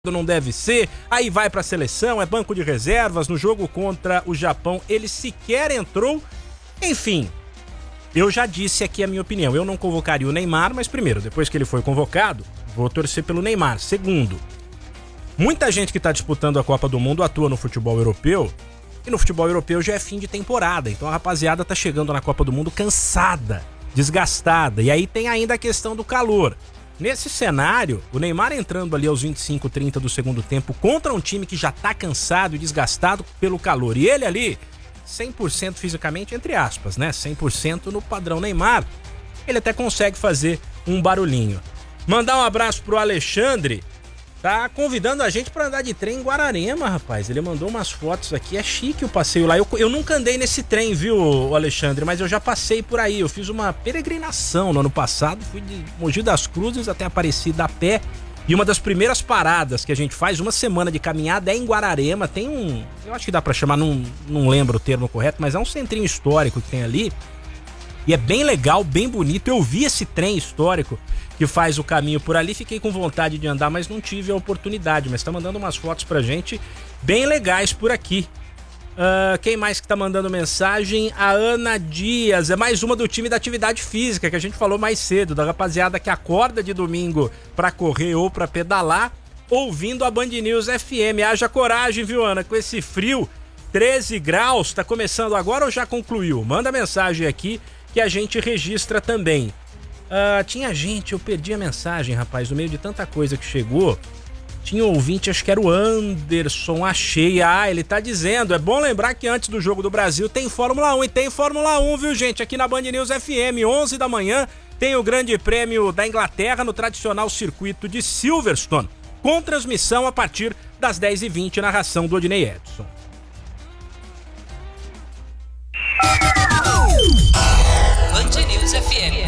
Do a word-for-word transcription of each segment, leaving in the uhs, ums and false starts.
não deve ser, aí vai pra seleção, é banco de reservas. No jogo contra o Japão ele sequer entrou. Enfim, eu já disse aqui a minha opinião, eu não convocaria o Neymar, mas primeiro, depois que ele foi convocado, vou torcer pelo Neymar. Segundo, muita gente que tá disputando a Copa do Mundo atua no futebol europeu, e no futebol europeu já é fim de temporada, então a rapaziada tá chegando na Copa do Mundo cansada, desgastada, e aí tem ainda a questão do calor. Nesse cenário, o Neymar entrando ali aos vinte e cinco, trinta do segundo tempo contra um time que já tá cansado e desgastado pelo calor. E ele ali, cem por cento fisicamente, entre aspas, né? cem por cento no padrão Neymar. Ele até consegue fazer um barulhinho. Mandar um abraço pro Alexandre. Tá convidando a gente pra andar de trem em Guararema, rapaz. Ele mandou umas fotos aqui, é chique o passeio lá. Eu, eu nunca andei nesse trem, viu, Alexandre? Mas eu já passei por aí. Eu fiz uma peregrinação no ano passado. Fui de Mogi das Cruzes até Aparecida a pé. E uma das primeiras paradas que a gente faz, uma semana de caminhada, é em Guararema. Tem um... Eu acho que dá pra chamar, não, não lembro o termo correto, mas é um centrinho histórico que tem ali. E é bem legal, bem bonito. Eu vi esse trem histórico que faz o caminho por ali, fiquei com vontade de andar, mas não tive a oportunidade. Mas tá mandando umas fotos pra gente bem legais por aqui. Uh, quem mais que tá mandando mensagem? A Ana Dias, é mais uma do time da atividade física, que a gente falou mais cedo, da rapaziada que acorda de domingo pra correr ou pra pedalar, ouvindo a Band News F M. Haja coragem, viu, Ana? Com esse frio, treze graus, tá começando agora ou já concluiu? Manda mensagem aqui que a gente registra também. Uh, tinha gente, eu perdi a mensagem, rapaz, no meio de tanta coisa que chegou. Tinha um ouvinte, acho que era o Anderson, achei. Ah, ele tá dizendo, é bom lembrar que antes do Jogo do Brasil tem Fórmula um, e tem Fórmula um, viu, gente? Aqui na Band News F M, onze da manhã, tem o Grande Prêmio da Inglaterra no tradicional circuito de Silverstone, com transmissão a partir das dez e vinte, narração do Odinei Edson. Band News F M.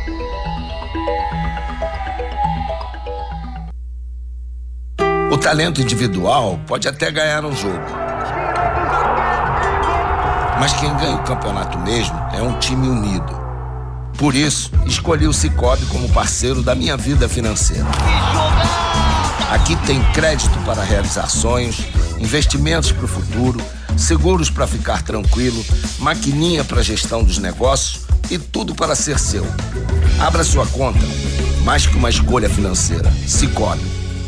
O talento individual pode até ganhar um jogo, mas quem ganha o campeonato mesmo é um time unido. Por isso, escolhi o Sicoob como parceiro da minha vida financeira. Aqui tem crédito para realizar sonhos, investimentos para o futuro, seguros para ficar tranquilo, maquininha para gestão dos negócios e tudo para ser seu. Abra sua conta, mais que uma escolha financeira. Sicoob.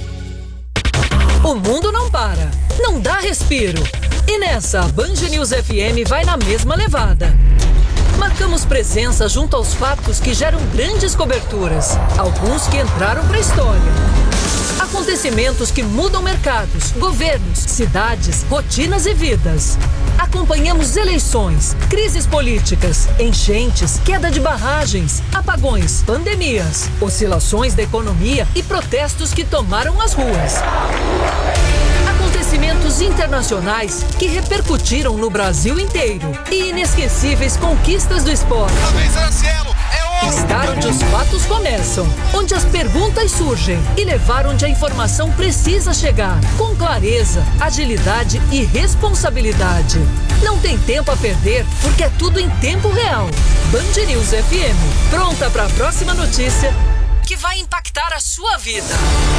O mundo não para, não dá respiro. E nessa, a Band News F M vai na mesma levada. Marcamos presença junto aos fatos que geram grandes coberturas, alguns que entraram para a história. Acontecimentos que mudam mercados, governos, cidades, rotinas e vidas. Acompanhamos eleições, crises políticas, enchentes, queda de barragens, apagões, pandemias, oscilações da economia e protestos que tomaram as ruas. Acontecimentos internacionais que repercutiram no Brasil inteiro e inesquecíveis conquistas do esporte. Estar onde os fatos começam, onde as perguntas surgem e levar onde a informação precisa chegar, com clareza, agilidade e responsabilidade. Não tem tempo a perder, porque é tudo em tempo real. Band News F M, pronta para a próxima notícia que vai impactar a sua vida.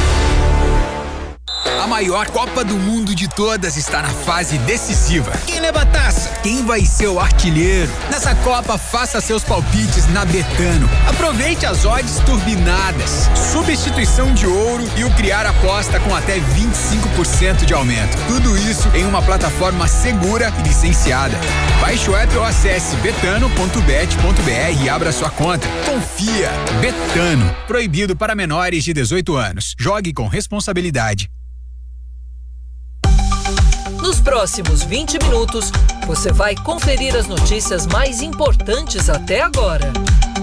A maior Copa do Mundo de todas está na fase decisiva. Quem leva a taça? Quem vai ser o artilheiro? Nessa Copa, faça seus palpites na Betano. Aproveite as odds turbinadas, substituição de ouro e o criar aposta com até vinte e cinco por cento de aumento. Tudo isso em uma plataforma segura e licenciada. Baixe o app ou acesse betano ponto bet ponto br e abra sua conta. Confia. Betano. Proibido para menores de dezoito anos. Jogue com responsabilidade. Nos próximos vinte minutos, você vai conferir as notícias mais importantes até agora.